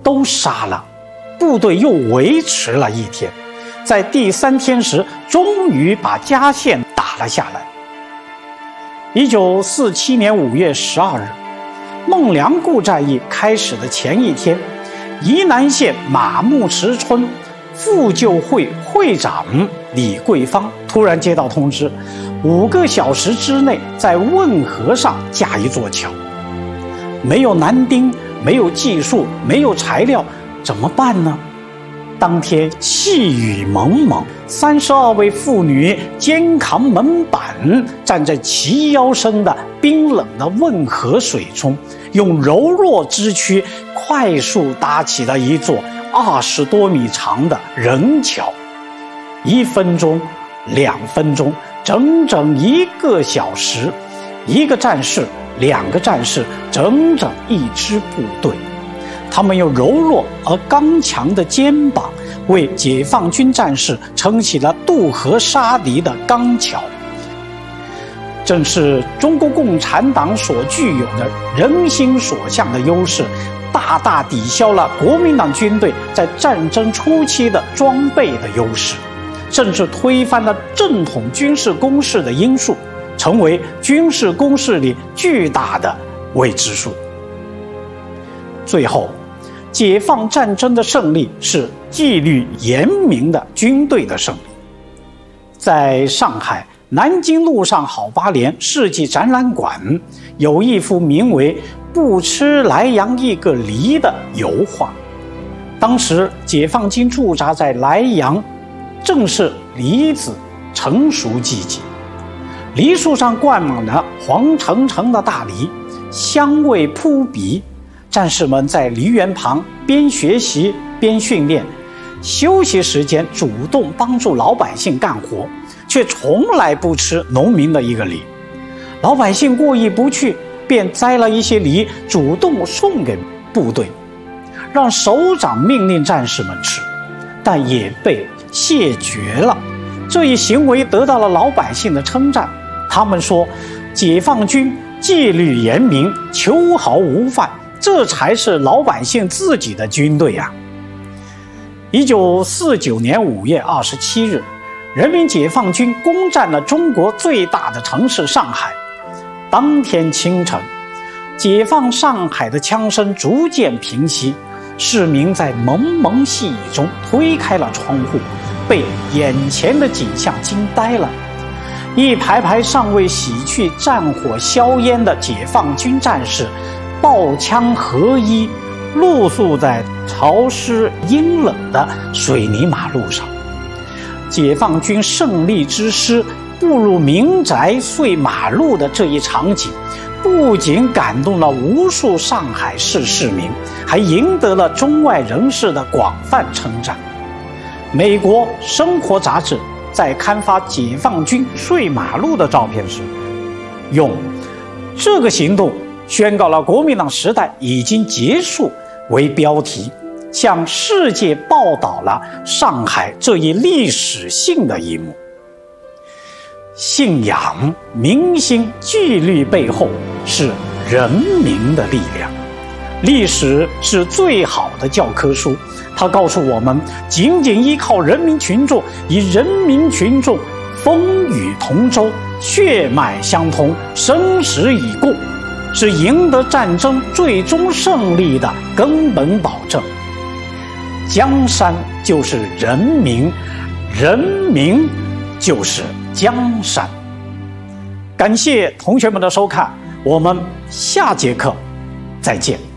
都杀了。部队又维持了一天，在第3天时，终于把嘉县打了下来。1947年5月12日，孟良崮战役开始的前一天，宜南县马木池村妇救会会长李桂芳突然接到通知，5个小时之内在汶河上架一座桥。没有男丁，没有技术，没有材料，怎么办呢？当天细雨蒙蒙，32位妇女肩扛门板，站在齐腰深的冰冷的汶河水中，用柔弱之躯快速搭起了一座20多米长的人桥。1分钟、2分钟，整整1个小时，1个战士、2个战士，整整一支部队。他们用柔弱而刚强的肩膀，为解放军战士撑起了渡河杀敌的钢桥。正是中国共产党所具有的人心所向的优势，大大抵消了国民党军队在战争初期的装备的优势，甚至推翻了正统军事攻势的因素，成为军事攻势里巨大的未知数。最后，解放战争的胜利是纪律严明的军队的胜利。在上海南京路上好8年世纪展览馆，有一幅名为《不吃莱阳一个梨》的油画。当时解放军驻扎在莱阳，正是梨子成熟季节，梨树上灌满了黄澄澄的大梨，香味扑鼻。战士们在梨园旁边学习边训练，休息时间主动帮助老百姓干活，却从来不吃农民的一个梨。老百姓过意不去，便摘了一些梨主动送给部队，让首长命令战士们吃，但也被谢绝了。这一行为得到了老百姓的称赞，他们说解放军纪律严明，秋毫无犯，这才是老百姓自己的军队啊。1949年5月27日，人民解放军攻占了中国最大的城市上海。当天清晨，解放上海的枪声逐渐平息，市民在蒙蒙细雨中推开了窗户，被眼前的景象惊呆了。一排排尚未洗去战火硝烟的解放军战士，抱枪合一，露宿在潮湿阴冷的水泥马路上。解放军胜利之师步入民宅碎马路的这一场景，不仅感动了无数上海市市民，还赢得了中外人士的广泛称赞。美国生活杂志在刊发解放军碎马路的照片时，用这个行动宣告了国民党时代已经结束为标题，向世界报道了上海这一历史性的一幕。信仰、民心、纪律背后是人民的力量。历史是最好的教科书，它告诉我们，仅仅依靠人民群众，以人民群众风雨同舟，血脉相通，生死以共，是赢得战争最终胜利的根本保证。江山就是人民，人民就是江山。感谢同学们的收看，我们下节课再见。